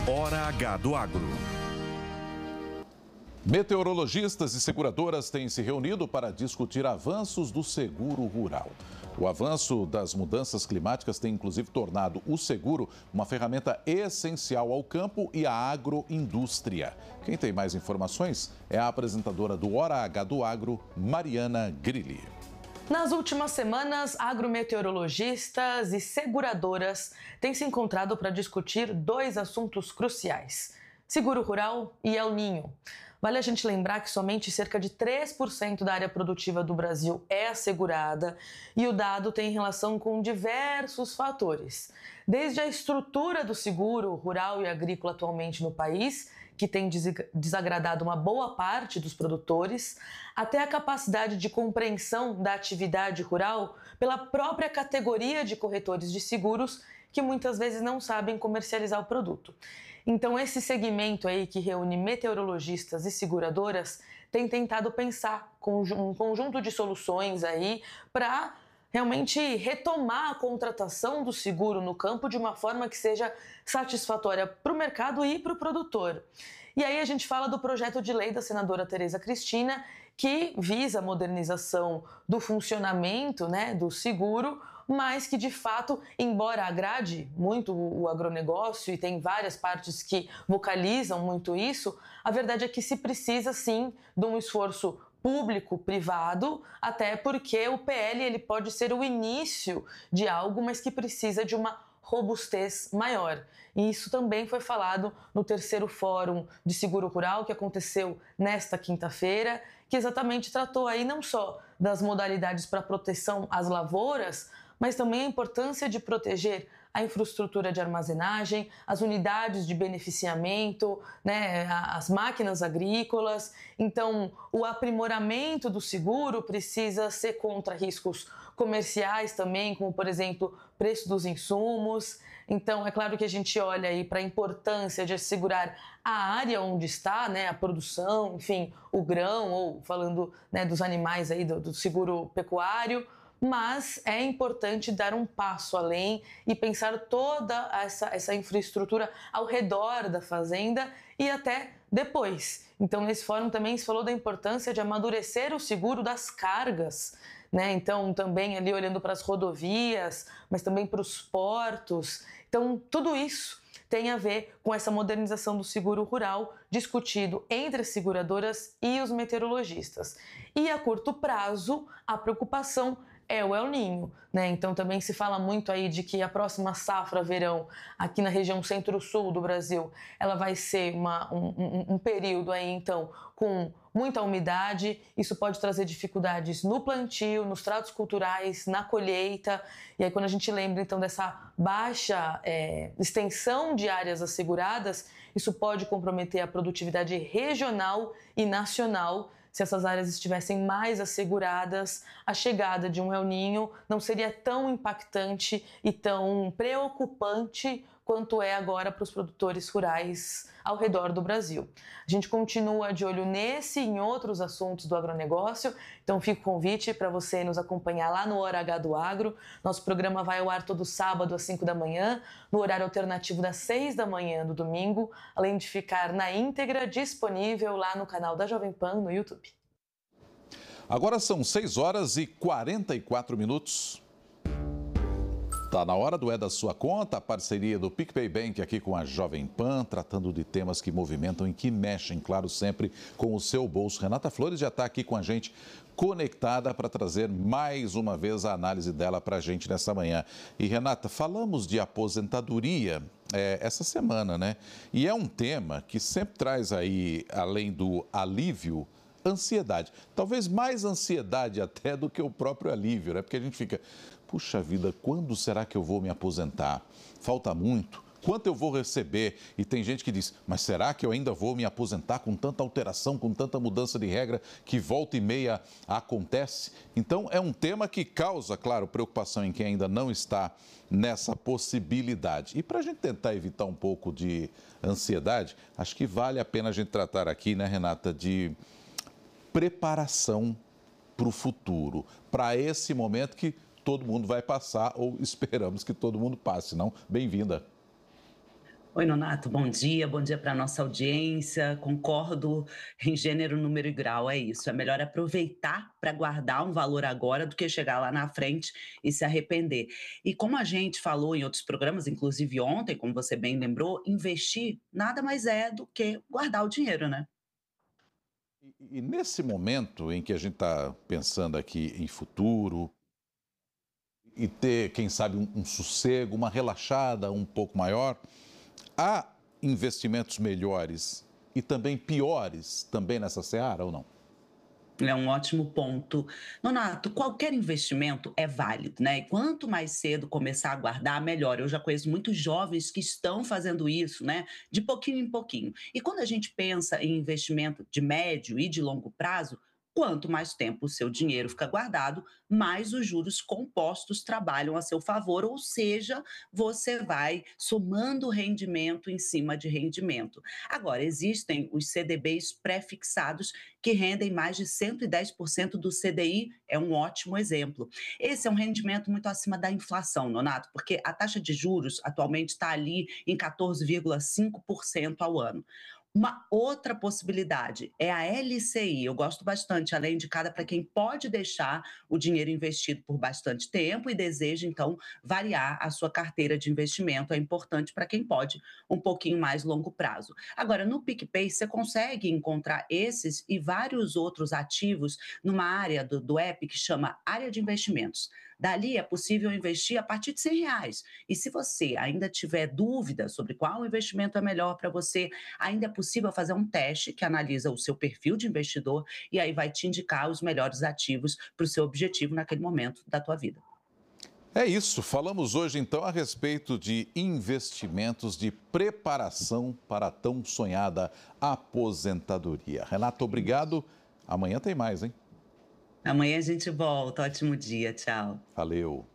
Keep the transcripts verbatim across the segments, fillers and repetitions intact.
Hora H do Agro. Meteorologistas e seguradoras têm se reunido para discutir avanços do seguro rural. O avanço das mudanças climáticas tem inclusive tornado o seguro uma ferramenta essencial ao campo e à agroindústria. Quem tem mais informações é a apresentadora do Hora H do Agro, Mariana Grilli. Nas últimas semanas, agrometeorologistas e seguradoras têm se encontrado para discutir dois assuntos cruciais: seguro rural e El Niño. Vale a gente lembrar que somente cerca de três por cento da área produtiva do Brasil é assegurada e o dado tem relação com diversos fatores. Desde a estrutura do seguro rural e agrícola atualmente no país, que tem desagradado uma boa parte dos produtores, até a capacidade de compreensão da atividade rural pela própria categoria de corretores de seguros, que muitas vezes não sabem comercializar o produto. Então, esse segmento aí que reúne meteorologistas e seguradoras tem tentado pensar um conjunto de soluções aí para realmente retomar a contratação do seguro no campo de uma forma que seja satisfatória para o mercado e para o produtor. E aí a gente fala do projeto de lei da senadora Tereza Cristina, que visa a modernização do funcionamento, né, do seguro, mas que de fato, embora agrade muito o agronegócio e tem várias partes que vocalizam muito isso, a verdade é que se precisa sim de um esforço público-privado, até porque o P L ele pode ser o início de algo, mas que precisa de uma robustez maior. E isso também foi falado no terceiro Fórum de Seguro Rural, que aconteceu nesta quinta-feira, que exatamente tratou aí não só das modalidades para proteção às lavouras, mas também a importância de proteger a infraestrutura de armazenagem, as unidades de beneficiamento, né, as máquinas agrícolas. Então, o aprimoramento do seguro precisa ser contra riscos comerciais também, como, por exemplo, preço dos insumos. Então, é claro que a gente olha aí para a importância de assegurar a área onde está, né, a produção, enfim, o grão, ou falando, né, dos animais aí, do, do seguro pecuário, mas é importante dar um passo além e pensar toda essa, essa infraestrutura ao redor da fazenda e até depois. Então, nesse fórum também se falou da importância de amadurecer o seguro das cargas, né? Então, também ali olhando para as rodovias, mas também para os portos. Então, tudo isso tem a ver com essa modernização do seguro rural discutido entre as seguradoras e os meteorologistas. E a curto prazo, a preocupação é o El Niño, né? Então também se fala muito aí de que a próxima safra verão aqui na região centro-sul do Brasil, ela vai ser uma, um, um, um período aí então com muita umidade. Isso pode trazer dificuldades no plantio, nos tratos culturais, na colheita. E aí quando a gente lembra então dessa baixa é, extensão de áreas asseguradas, isso pode comprometer a produtividade regional e nacional. Se essas áreas estivessem mais asseguradas, a chegada de um El Niño não seria tão impactante e tão preocupante quanto é agora para os produtores rurais ao redor do Brasil. A gente continua de olho nesse e em outros assuntos do agronegócio, então fica o convite para você nos acompanhar lá no Hora H do Agro. Nosso programa vai ao ar todo sábado às cinco da manhã, no horário alternativo das seis da manhã do domingo, além de ficar na íntegra disponível lá no canal da Jovem Pan no YouTube. Agora são seis horas e quarenta e quatro minutos. Está na hora do É da Sua Conta, a parceria do PicPay Bank aqui com a Jovem Pan, tratando de temas que movimentam e que mexem, claro, sempre com o seu bolso. Renata Flores já está aqui com a gente, conectada para trazer mais uma vez a análise dela para a gente nessa manhã. E Renata, falamos de aposentadoria é, essa semana, né? E é um tema que sempre traz aí, além do alívio, ansiedade. Talvez mais ansiedade até do que o próprio alívio, né? Porque a gente fica, puxa vida, quando será que eu vou me aposentar? Falta muito? Quanto eu vou receber? E tem gente que diz, mas será que eu ainda vou me aposentar com tanta alteração, com tanta mudança de regra que volta e meia acontece? Então é um tema que causa, claro, preocupação em quem ainda não está nessa possibilidade. E para a gente tentar evitar um pouco de ansiedade, acho que vale a pena a gente tratar aqui, né, Renata, de preparação para o futuro, para esse momento que todo mundo vai passar, ou esperamos que todo mundo passe, não? Bem-vinda. Oi, Nonato, bom dia, bom dia para a nossa audiência. Concordo em gênero, número e grau, é isso. É melhor aproveitar para guardar um valor agora do que chegar lá na frente e se arrepender. E como a gente falou em outros programas, inclusive ontem, como você bem lembrou, investir nada mais é do que guardar o dinheiro, né? E, e nesse momento em que a gente está pensando aqui em futuro e ter, quem sabe, um, um sossego, uma relaxada um pouco maior, há investimentos melhores e também piores também nessa seara ou não? É um ótimo ponto. Nonato, qualquer investimento é válido, né? E quanto mais cedo começar a guardar, melhor. Eu já conheço muitos jovens que estão fazendo isso, né? De pouquinho em pouquinho. E quando a gente pensa em investimento de médio e de longo prazo, quanto mais tempo o seu dinheiro fica guardado, mais os juros compostos trabalham a seu favor, ou seja, você vai somando rendimento em cima de rendimento. Agora, existem os C D Bs pré-fixados que rendem mais de cento e dez por cento do C D I, é um ótimo exemplo. Esse é um rendimento muito acima da inflação, Nonato, porque a taxa de juros atualmente está ali em quatorze vírgula cinco por cento ao ano. Uma outra possibilidade é a L C I. Eu gosto bastante, ela é indicada para quem pode deixar o dinheiro investido por bastante tempo e deseja, então, variar a sua carteira de investimento. É importante para quem pode um pouquinho mais longo prazo. Agora, no PicPay, você consegue encontrar esses e vários outros ativos numa área do, do app que chama Área de Investimentos. Dali é possível investir a partir de cem reais. E se você ainda tiver dúvida sobre qual investimento é melhor para você, ainda é possível fazer um teste que analisa o seu perfil de investidor e aí vai te indicar os melhores ativos para o seu objetivo naquele momento da tua vida. É isso, falamos hoje então a respeito de investimentos de preparação para a tão sonhada aposentadoria. Renato, obrigado. Amanhã tem mais, hein? Amanhã a gente volta. Ótimo dia. Tchau. Valeu.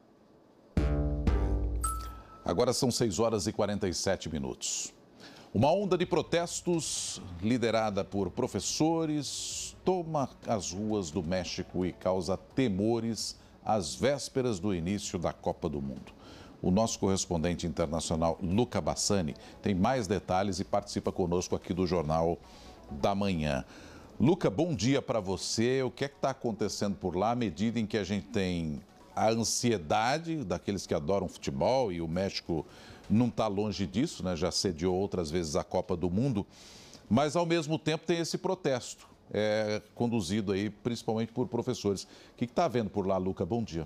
Agora são seis horas e quarenta e sete minutos. Uma onda de protestos liderada por professores toma as ruas do México e causa temores às vésperas do início da Copa do Mundo. O nosso correspondente internacional, Luca Bassani, tem mais detalhes e participa conosco aqui do Jornal da Manhã. Luca, bom dia para você. O que é que está acontecendo por lá à medida em que a gente tem a ansiedade daqueles que adoram futebol e o México não está longe disso, né? Já sediou outras vezes a Copa do Mundo, mas ao mesmo tempo tem esse protesto, é, conduzido aí principalmente por professores. O que está havendo por lá, Luca? Bom dia.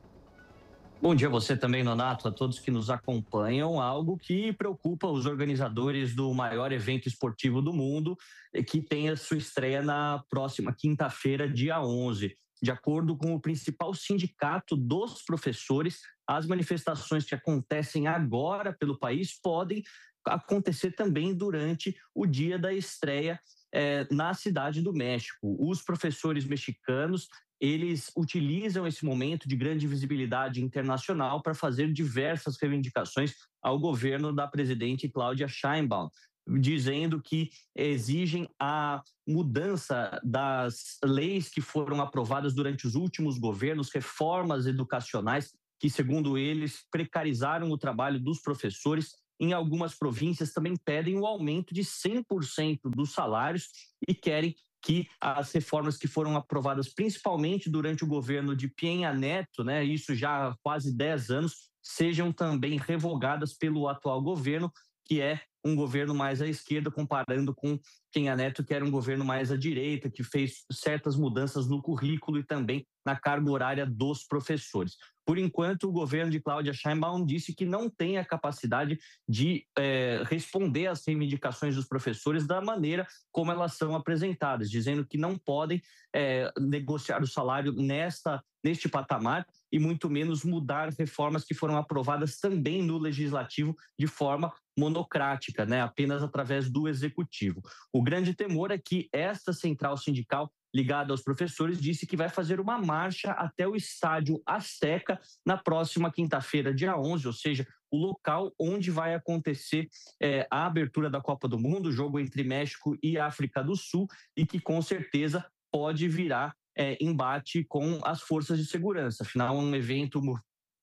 Bom dia a você também, Nonato, a todos que nos acompanham. Algo que preocupa os organizadores do maior evento esportivo do mundo, que tem a sua estreia na próxima quinta-feira, dia onze. De acordo com o principal sindicato dos professores, as manifestações que acontecem agora pelo país podem acontecer também durante o dia da estreia eh, na Cidade do México. Os professores mexicanos, eles utilizam esse momento de grande visibilidade internacional para fazer diversas reivindicações ao governo da presidente Cláudia Sheinbaum, dizendo que exigem a mudança das leis que foram aprovadas durante os últimos governos, reformas educacionais que, segundo eles, precarizaram o trabalho dos professores. Em algumas províncias também pedem o aumento de cem por cento dos salários e querem que as reformas que foram aprovadas principalmente durante o governo de Peña Nieto, né, isso já há quase dez anos, sejam também revogadas pelo atual governo, que é um governo mais à esquerda, comparando com Peña Nieto, que era um governo mais à direita, que fez certas mudanças no currículo e também na carga horária dos professores. Por enquanto, o governo de Cláudia Sheinbaum disse que não tem a capacidade de é, responder às reivindicações dos professores da maneira como elas são apresentadas, dizendo que não podem é, negociar o salário nesta, neste patamar e muito menos mudar reformas que foram aprovadas também no legislativo de forma monocrática, né, apenas através do executivo. O grande temor é que esta central sindical ligada aos professores disse que vai fazer uma marcha até o estádio Azteca na próxima quinta-feira, dia onze, ou seja, o local onde vai acontecer é, a abertura da Copa do Mundo, o jogo entre México e África do Sul, e que com certeza pode virar é, embate com as forças de segurança. Afinal, é um evento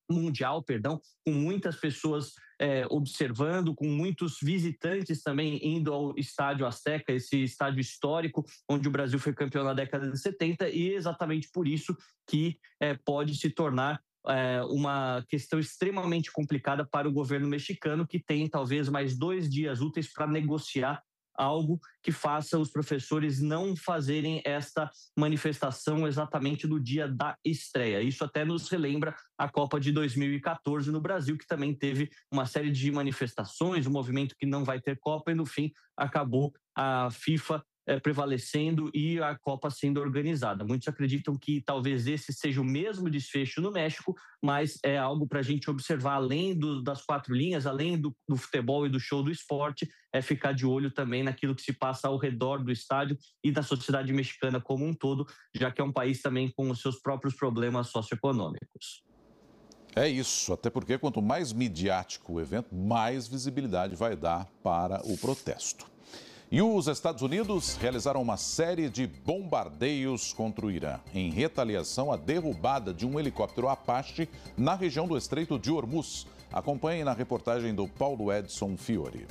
mundial, perdão, com muitas pessoas é, observando, com muitos visitantes também indo ao Estádio Azteca, esse estádio histórico onde o Brasil foi campeão na década de setenta, e exatamente por isso que é, pode se tornar é, uma questão extremamente complicada para o governo mexicano, que tem talvez mais dois dias úteis para negociar algo que faça os professores não fazerem esta manifestação exatamente no dia da estreia. Isso até nos relembra a Copa de dois mil e quatorze no Brasil, que também teve uma série de manifestações, um movimento que não vai ter Copa, e no fim acabou a FIFA É, prevalecendo e a Copa sendo organizada. Muitos acreditam que talvez esse seja o mesmo desfecho no México, mas é algo para a gente observar, além do, das quatro linhas, além do, do futebol e do show do esporte, é ficar de olho também naquilo que se passa ao redor do estádio e da sociedade mexicana como um todo, já que é um país também com os seus próprios problemas socioeconômicos. É isso, até porque quanto mais midiático o evento, mais visibilidade vai dar para o protesto. E os Estados Unidos realizaram uma série de bombardeios contra o Irã, em retaliação à derrubada de um helicóptero Apache na região do Estreito de Hormuz. Acompanhe na reportagem do Paulo Edson Fiore.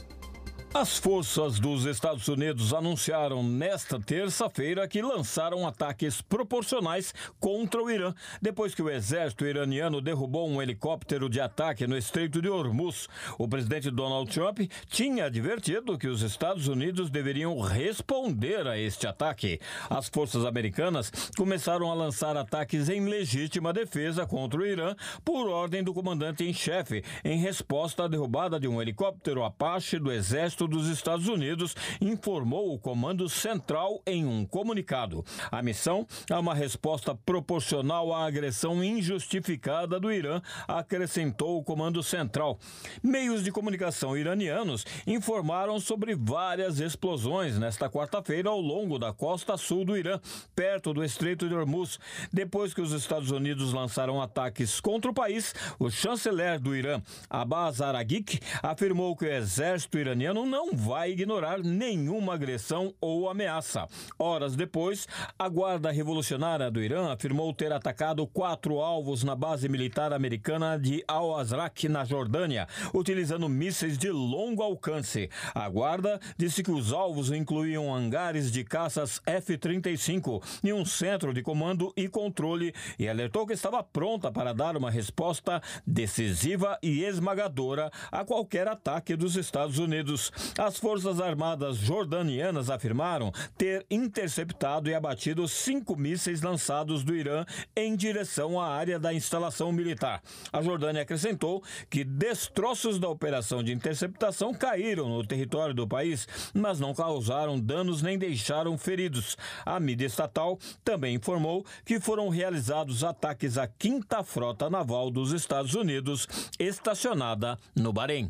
As forças dos Estados Unidos anunciaram nesta terça-feira que lançaram ataques proporcionais contra o Irã, depois que o exército iraniano derrubou um helicóptero de ataque no Estreito de Hormuz. O presidente Donald Trump tinha advertido que os Estados Unidos deveriam responder a este ataque. As forças americanas começaram a lançar ataques em legítima defesa contra o Irã por ordem do comandante em chefe, em resposta à derrubada de um helicóptero Apache do exército dos Estados Unidos, informou o Comando Central em um comunicado. A missão é uma resposta proporcional à agressão injustificada do Irã, acrescentou o Comando Central. Meios de comunicação iranianos informaram sobre várias explosões nesta quarta-feira ao longo da costa sul do Irã, perto do Estreito de Hormuz. Depois que os Estados Unidos lançaram ataques contra o país, o chanceler do Irã, Abbas Araghchi, afirmou que o exército iraniano não vai ignorar nenhuma agressão ou ameaça. Horas depois, a Guarda Revolucionária do Irã afirmou ter atacado quatro alvos na base militar americana de Al-Azraq, na Jordânia, utilizando mísseis de longo alcance. A Guarda disse que os alvos incluíam hangares de caças F trinta e cinco e um centro de comando e controle, e alertou que estava pronta para dar uma resposta decisiva e esmagadora a qualquer ataque dos Estados Unidos. As Forças Armadas jordanianas afirmaram ter interceptado e abatido cinco mísseis lançados do Irã em direção à área da instalação militar. A Jordânia acrescentou que destroços da operação de interceptação caíram no território do país, mas não causaram danos nem deixaram feridos. A mídia estatal também informou que foram realizados ataques à quinta Frota Naval dos Estados Unidos, estacionada no Bahrein.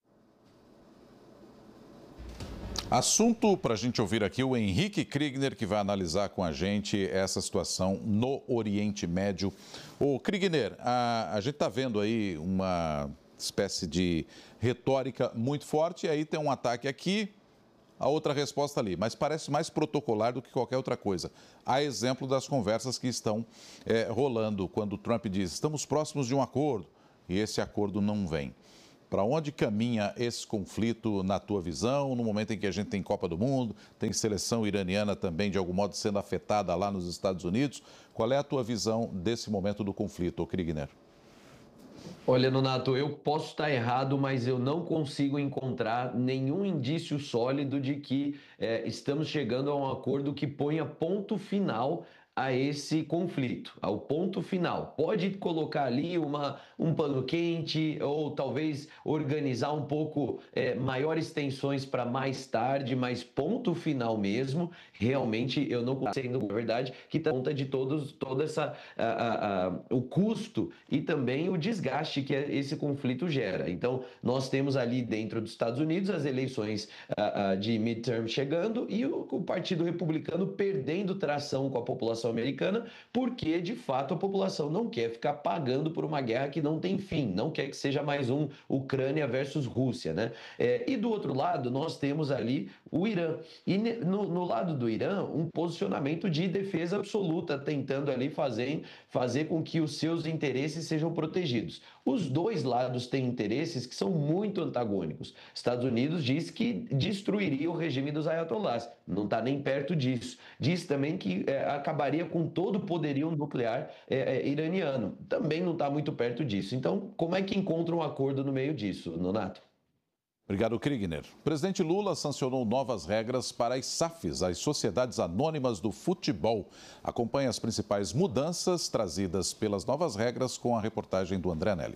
Assunto para a gente ouvir aqui o Henrique Kriegner, que vai analisar com a gente essa situação no Oriente Médio. Ô Kriegner, a, a gente está vendo aí uma espécie de retórica muito forte, e aí tem um ataque aqui, a outra resposta ali, mas parece mais protocolar do que qualquer outra coisa. A exemplo das conversas que estão é, rolando, quando o Trump diz, estamos próximos de um acordo, e esse acordo não vem. Para onde caminha esse conflito na tua visão, no momento em que a gente tem Copa do Mundo, tem seleção iraniana também, de algum modo, sendo afetada lá nos Estados Unidos? Qual é a tua visão desse momento do conflito, Kriegner? Olha, Nonato, eu posso estar errado, mas eu não consigo encontrar nenhum indício sólido de que é, estamos chegando a um acordo que ponha ponto final a esse conflito, ao ponto final. Pode colocar ali uma, um pano quente ou talvez organizar um pouco é, maiores tensões para mais tarde, mas ponto final mesmo, realmente eu não consigo, na verdade, que dá conta de todos, toda essa a, a, a, o custo e também o desgaste que esse conflito gera. Então, nós temos ali dentro dos Estados Unidos as eleições a, a, de midterm chegando e o, o Partido Republicano perdendo tração com a população população americana, porque de fato a população não quer ficar pagando por uma guerra que não tem fim, não quer que seja mais um Ucrânia versus Rússia, né? É, e do outro lado, nós temos ali o Irã. E no, no lado do Irã, um posicionamento de defesa absoluta, tentando ali fazer, fazer com que os seus interesses sejam protegidos. Os dois lados têm interesses que são muito antagônicos. Estados Unidos diz que destruiria o regime dos ayatollahs, não está nem perto disso. Diz também que é, acabaria com todo o poderio nuclear é, é, iraniano, também não está muito perto disso. Então, como é que encontra um acordo no meio disso, Nonato? Obrigado, Kriegner. O presidente Lula sancionou novas regras para as S A Fs, as Sociedades Anônimas do Futebol. Acompanhe as principais mudanças trazidas pelas novas regras com a reportagem do André Anelli.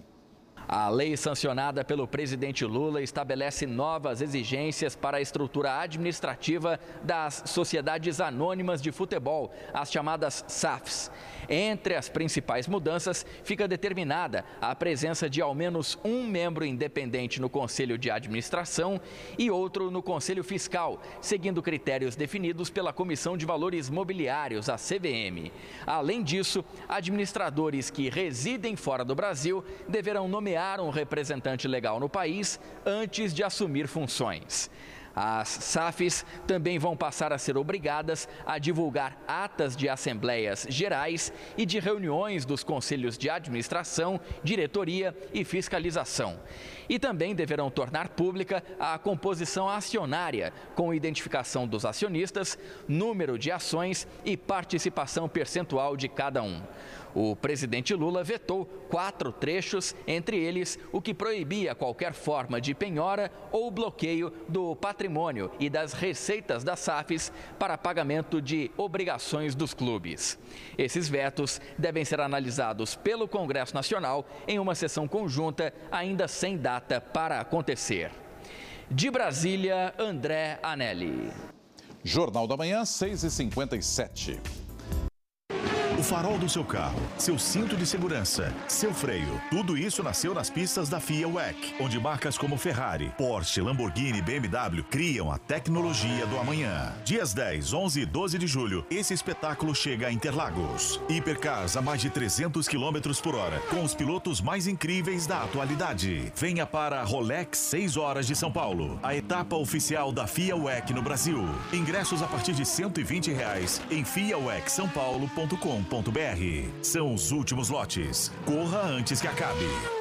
A lei sancionada pelo presidente Lula estabelece novas exigências para a estrutura administrativa das Sociedades Anônimas de Futebol, as chamadas S A Fs. Entre as principais mudanças, fica determinada a presença de ao menos um membro independente no Conselho de Administração e outro no Conselho Fiscal, seguindo critérios definidos pela Comissão de Valores Mobiliários, a C V M. Além disso, administradores que residem fora do Brasil deverão nomear um representante legal no país antes de assumir funções. As S A Fs também vão passar a ser obrigadas a divulgar atas de assembleias gerais e de reuniões dos conselhos de administração, diretoria e fiscalização. E também deverão tornar pública a composição acionária, com identificação dos acionistas, número de ações e participação percentual de cada um. O presidente Lula vetou quatro trechos, entre eles o que proibia qualquer forma de penhora ou bloqueio do patrimônio e das receitas das S A Fs para pagamento de obrigações dos clubes. Esses vetos devem ser analisados pelo Congresso Nacional em uma sessão conjunta, ainda sem data para acontecer. De Brasília, André Anelli. Jornal da Manhã, seis e cinquenta e sete. O farol do seu carro, seu cinto de segurança, seu freio, tudo isso nasceu nas pistas da FIA W E C, onde marcas como Ferrari, Porsche, Lamborghini e B M W criam a tecnologia do amanhã. Dias dez, onze e doze de julho, esse espetáculo chega a Interlagos. Hipercars a mais de trezentos quilômetros por hora, com os pilotos mais incríveis da atualidade. Venha para a Rolex seis horas de São Paulo, a etapa oficial da FIA W E C no Brasil. Ingressos a partir de cento e vinte reais em fia w e c são paulo ponto com ponto b r. São os últimos lotes. Corra antes que acabe.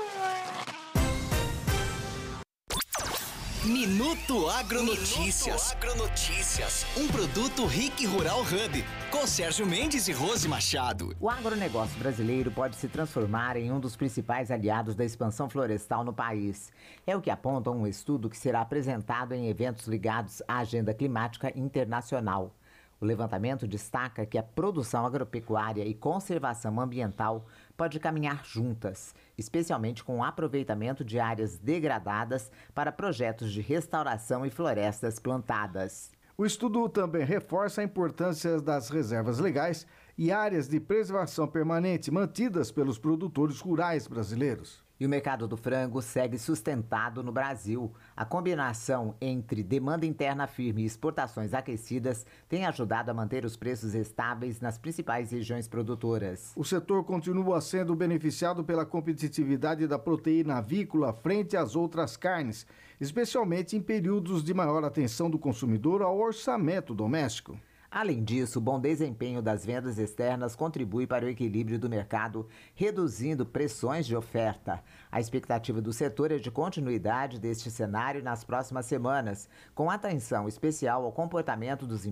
Minuto Agronotícias. Minuto Agronotícias. Um produto Rick Rural Hub. Com Sérgio Mendes e Rose Machado. O agronegócio brasileiro pode se transformar em um dos principais aliados da expansão florestal no país. É o que aponta um estudo que será apresentado em eventos ligados à agenda climática internacional. O levantamento destaca que a produção agropecuária e conservação ambiental pode caminhar juntas, especialmente com o aproveitamento de áreas degradadas para projetos de restauração e florestas plantadas. O estudo também reforça a importância das reservas legais e áreas de preservação permanente mantidas pelos produtores rurais brasileiros. E o mercado do frango segue sustentado no Brasil. A combinação entre demanda interna firme e exportações aquecidas tem ajudado a manter os preços estáveis nas principais regiões produtoras. O setor continua sendo beneficiado pela competitividade da proteína avícola frente às outras carnes, especialmente em períodos de maior atenção do consumidor ao orçamento doméstico. Além disso, o bom desempenho das vendas externas contribui para o equilíbrio do mercado, reduzindo pressões de oferta. A expectativa do setor é de continuidade deste cenário nas próximas semanas, com atenção especial ao comportamento dos